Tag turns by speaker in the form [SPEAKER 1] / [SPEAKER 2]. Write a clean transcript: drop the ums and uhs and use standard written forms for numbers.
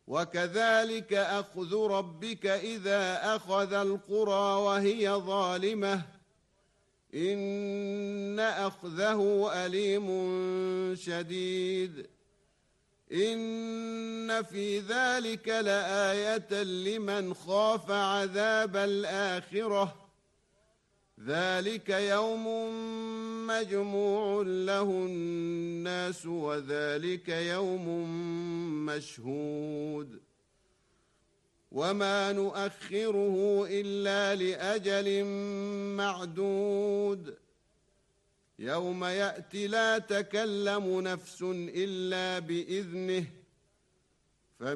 [SPEAKER 1] وكذلك أخذ ربك إذا أخذ القرى وهي ظالمة إن أخذه أليم شديد إن في ذلك لآية لمن خاف عذاب الآخرة ذلك يوم مجموع له الناس وذلك يوم مشهود وما نؤخره إلا لأجل معدود يوم يأتي لا تكلم نفس إلا بإذنه